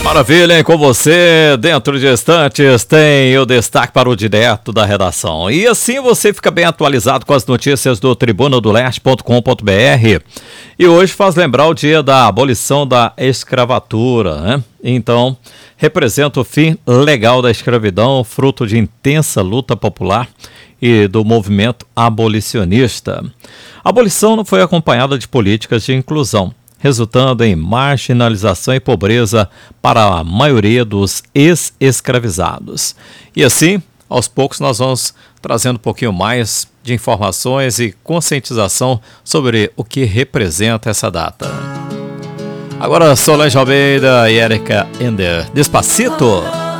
Maravilha, hein? Com você, dentro de instantes, tem o destaque para o direto da redação. E assim você fica bem atualizado com as notícias do tribunadoleste.com.br. E hoje faz lembrar o dia da abolição da escravatura, né? Então, representa o fim legal da escravidão, fruto de intensa luta popular e do movimento abolicionista. A abolição não foi acompanhada de políticas de inclusão, resultando em marginalização e pobreza para a maioria dos ex-escravizados. E assim, aos poucos, nós vamos trazendo um pouquinho mais de informações e conscientização sobre o que representa essa data. Agora, Solange Almeida e Érica Ender, Despacito.